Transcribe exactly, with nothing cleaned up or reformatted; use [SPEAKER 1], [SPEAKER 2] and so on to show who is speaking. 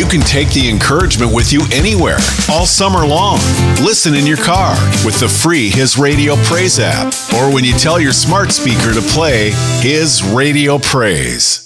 [SPEAKER 1] you can take the encouragement with you anywhere, all summer long. Listen in your car with the free His Radio Praise app, or when you tell your smart speaker to play His Radio Praise.